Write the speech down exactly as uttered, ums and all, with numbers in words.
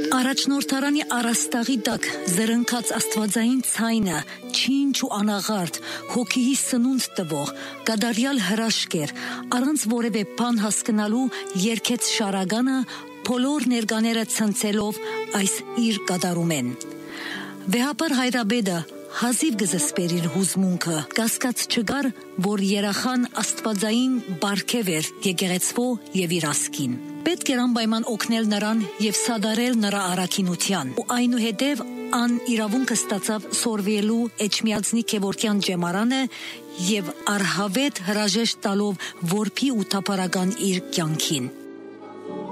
Առաջնորդարանի առաստաղի տակ զրնքած աստվածային ցայնը, չինչ ու անաղարտ, հոգիի սնունդ տվող, կադարյալ հրաշք էր, առանց որևէ բան հասկանալու երգեց շարագանը, բոլոր ներկաները ցնցելով այս իր կատարում են։ Վեհապար Հայրաբեդը հազիվ գզսպեր իր հուզմունքը, կասկած չկար, որ երախան աստվածային բարգև էր եկեղեցվո եւ իր ասկին։ Պետք էր անպայման օգնել նրան եւ սադարել նրա առաքինության, ու այնուհետեւ ան իրավունքը ստացավ սորվելու Էջմիածնի Քևորքյան ջեմարանը եւ արհավետ հրաժեշտ տալով որփի ու թափառական իր կյանքին։